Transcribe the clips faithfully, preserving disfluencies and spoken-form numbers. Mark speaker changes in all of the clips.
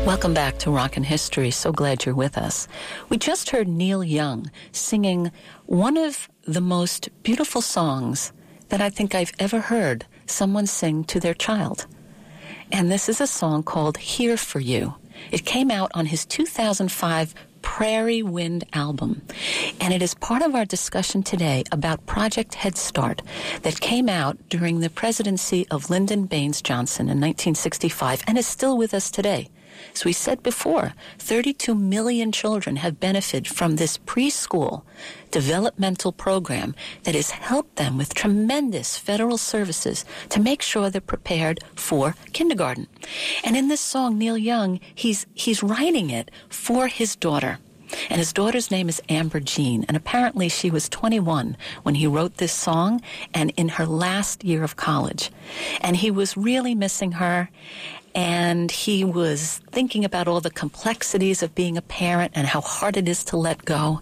Speaker 1: Welcome back to Rockin' History. So glad you're with us. We just heard Neil Young singing one of the most beautiful songs that I think I've ever heard someone sing to their child. And this is a song called Here For You. It came out on his two thousand five Prairie Wind album. And it is part of our discussion today about Project Head Start that came out during the presidency of Lyndon Baines Johnson in nineteen sixty-five and is still with us today. As we said before, thirty-two million children have benefited from this preschool developmental program that has helped them with tremendous federal services to make sure they're prepared for kindergarten. And in this song, Neil Young, he's he's writing it for his daughter. And his daughter's name is Amber Jean, and apparently she was twenty-one when he wrote this song and in her last year of college. And he was really missing her, and he was thinking about all the complexities of being a parent and how hard it is to let go.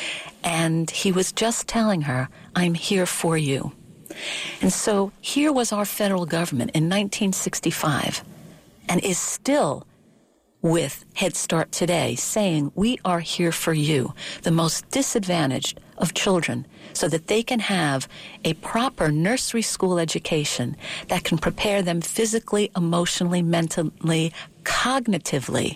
Speaker 1: And he was just telling her, I'm here for you. And so here was our federal government in nineteen sixty-five, and is still with Head Start today, saying, we are here for you, the most disadvantaged of children, so that they can have a proper nursery school education that can prepare them physically, emotionally, mentally, cognitively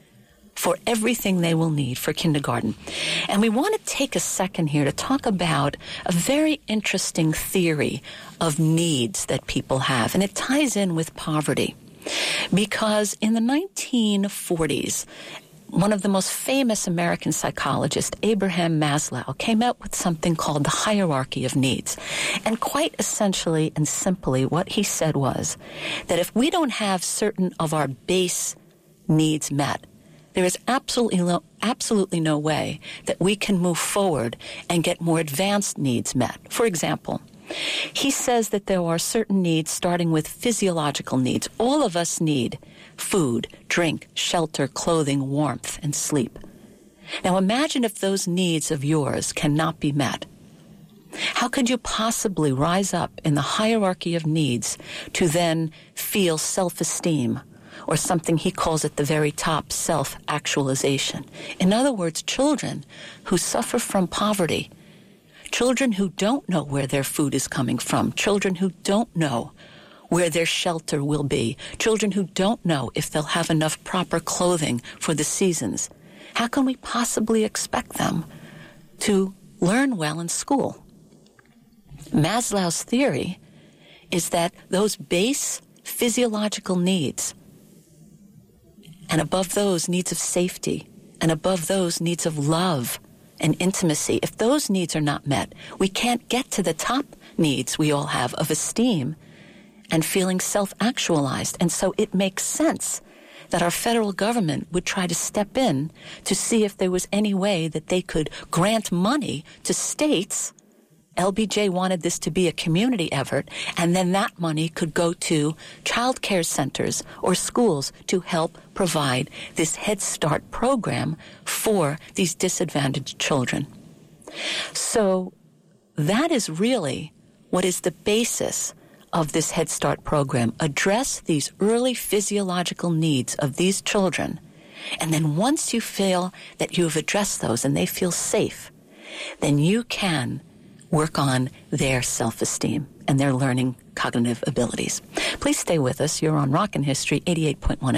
Speaker 1: for everything they will need for kindergarten. And we want to take a second here to talk about a very interesting theory of needs that people have, and it ties in with poverty. Because in the nineteen forties, one of the most famous American psychologists, Abraham Maslow, came up with something called the hierarchy of needs. And quite essentially and simply, what he said was that if we don't have certain of our base needs met, there is absolutely no, absolutely no way that we can move forward and get more advanced needs met. For example, he says that there are certain needs starting with physiological needs. All of us need food, drink, shelter, clothing, warmth, and sleep. Now imagine if those needs of yours cannot be met. How could you possibly rise up in the hierarchy of needs to then feel self-esteem, or something he calls at the very top, self-actualization? In other words, children who suffer from poverty, children who don't know where their food is coming from, children who don't know where their shelter will be, children who don't know if they'll have enough proper clothing for the seasons. How can we possibly expect them to learn well in school? Maslow's theory is that those base physiological needs, and above those needs of safety, and above those needs of love and intimacy, if those needs are not met, we can't get to the top needs we all have of esteem and feeling self-actualized. And so it makes sense that our federal government would try to step in to see if there was any way that they could grant money to states. L B J wanted this to be a community effort, and then that money could go to child care centers or schools to help provide this Head Start program for these disadvantaged children. So that is really what is the basis of this Head Start program. Address these early physiological needs of these children, and then once you feel that you have addressed those and they feel safe, then you can work on their self-esteem and their learning cognitive abilities. Please stay with us. You're on Rockin' History, eighty-eight point one